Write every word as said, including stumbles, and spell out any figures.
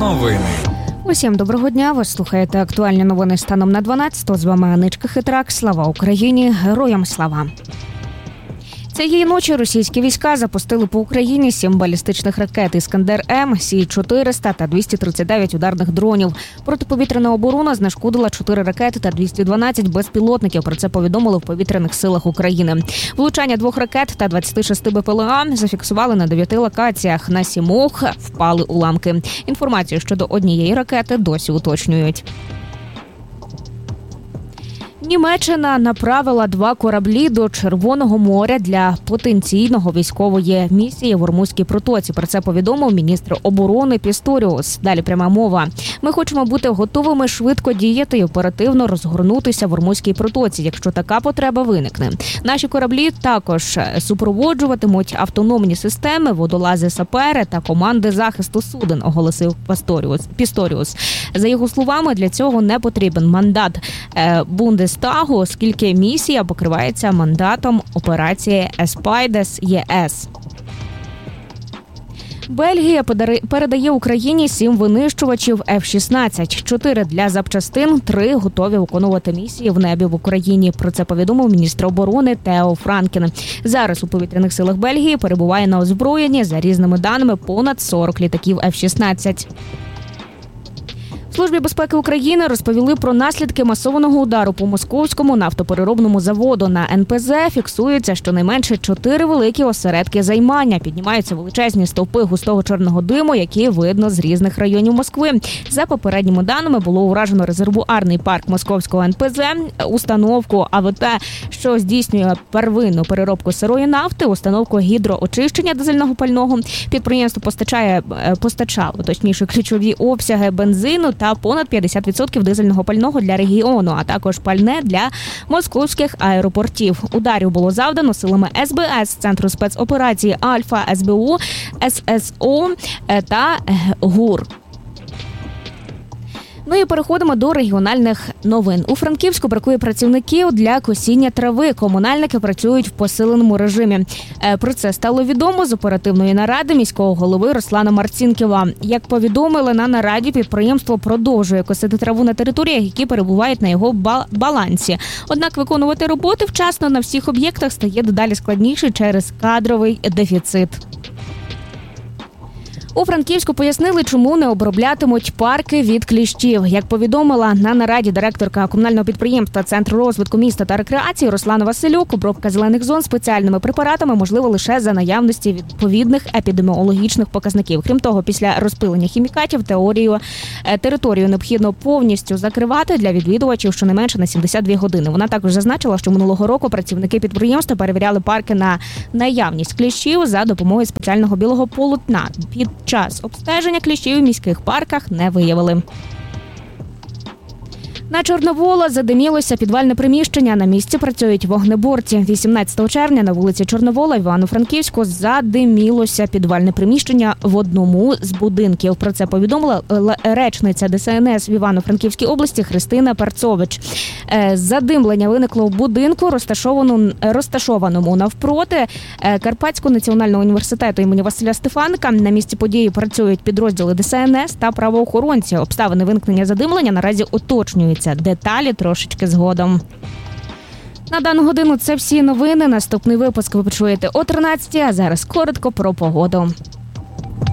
Новини. Усім доброго дня. Ви слухаєте актуальні новини станом на дванадцяту. З вами Аничка Хитрак. Слава Україні! Героям слава! Цієї ночі російські війська запустили по Україні сім балістичних ракет «Іскандер-М», Сі чотириста та двісті тридцять дев'ять ударних дронів. Протиповітряна оборона знешкодила чотири ракети та двісті дванадцять безпілотників. Про це повідомили в повітряних силах України. Влучання двох ракет та двадцяти шести Бе Пе Ле А зафіксували на дев'яти локаціях. На сімох впали уламки. Інформацію щодо однієї ракети досі уточнюють. Німеччина направила два кораблі до Червоного моря для потенційного військової місії в Ормузькій протоці. Про це повідомив міністр оборони Пісторіус. Далі пряма мова. Ми хочемо бути готовими швидко діяти і оперативно розгорнутися в Ормузькій протоці, якщо така потреба виникне. Наші кораблі також супроводжуватимуть автономні системи, водолази-сапери та команди захисту суден, оголосив Пісторіус. За його словами, для цього не потрібен мандат Бундес Тагу, оскільки місія покривається мандатом операції Еспайдес Є Ес. Бельгія передає Україні сім винищувачів Еф шістнадцять, чотири для запчастин, три готові виконувати місії в небі в Україні. Про це повідомив міністр оборони Тео Франкен. Зараз у повітряних силах Бельгії перебуває на озброєнні, за різними даними, понад сорок літаків Еф шістнадцять. В Службі безпеки України розповіли про наслідки масованого удару по московському нафтопереробному заводу. На Ен Пе Зе фіксується щонайменше чотири великі осередки займання. Піднімаються величезні стовпи густого чорного диму, які видно з різних районів Москви. За попередніми даними було уражено резервуарний парк московського Ен Пе Зе, установку А В Т, що здійснює первинну переробку сирої нафти, установку гідроочищення дизельного пального. Підприємство постачає, постачало, точніше, ключові обсяги бензину та понад п'ятдесят відсотків дизельного пального для регіону, а також пальне для московських аеропортів. Ударів було завдано силами Ес Бе Ес, Центру спецоперації Альфа, Ес Бе У, Ес Ес О та ГУР. Ну і переходимо до регіональних новин. У Франківську бракує працівників для косіння трави. Комунальники працюють в посиленому режимі. Про це стало відомо з оперативної наради міського голови Руслана Марцінкєва. Як повідомили на нараді, підприємство продовжує косити траву на територіях, які перебувають на його балансі. Однак виконувати роботи вчасно на всіх об'єктах стає дедалі складніше через кадровий дефіцит. У Франківську пояснили, чому не оброблятимуть парки від кліщів. Як повідомила на нараді директорка комунального підприємства Центру розвитку міста та рекреації Руслана Василюк, обробка зелених зон спеціальними препаратами можливо лише за наявності відповідних епідеміологічних показників. Крім того, після розпилення хімікатів теорію територію необхідно повністю закривати для відвідувачів щонайменше на сімдесят дві години. Вона також зазначила, що минулого року працівники підприємства перевіряли парки на наявність кліщів за допомогою спеціального білого полотна. Під час обстеження кліщів у міських парках не виявили. На Чорновола задимілося підвальне приміщення. На місці працюють вогнеборці. вісімнадцятого червня на вулиці Чорновола в Івано-Франківську задимілося підвальне приміщення в одному з будинків. Про це повідомила речниця Де Се Ен Ес в Івано-Франківській області Христина Парцович. Задимлення виникло в будинку, розташованому навпроти Карпатського національного університету імені Василя Стефаника. На місці події працюють підрозділи Де Се Ен Ес та правоохоронці. Обставини виникнення задимлення наразі уточнюються. Деталі трошечки згодом. На дану годину це всі новини. Наступний випуск ви почуєте о тринадцятій, а зараз коротко про погоду.